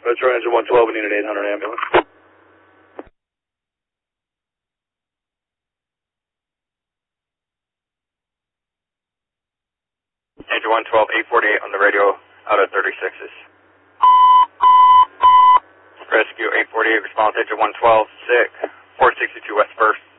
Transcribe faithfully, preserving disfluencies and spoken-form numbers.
Metro Engine one twelve, we need an eight hundred ambulance. Engine one twelve, eight forty-eight on the radio, out of thirty-sixes. Rescue eight forty-eight, response engine one twelve, sick, four sixty-two West first.